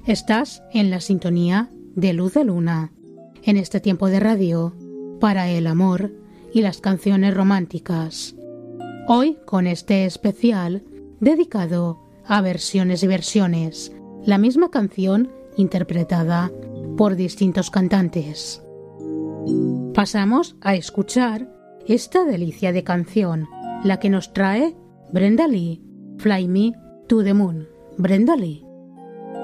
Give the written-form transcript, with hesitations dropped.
Estás en la sintonía de Luz de Luna, en este tiempo de radio, para el amor y las canciones románticas. Hoy con este especial dedicado a versiones y versiones, la misma canción interpretada por distintos cantantes. Pasamos a escuchar esta delicia de canción, la que nos trae Brenda Lee, Fly Me to the Moon. Brenda Lee.